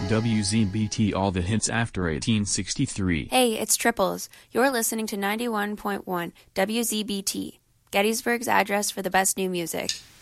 WZBT, all the hits after 1863. Hey, it's Triples. You're listening to 91.1 WZBT, Gettysburg's address for the best new music.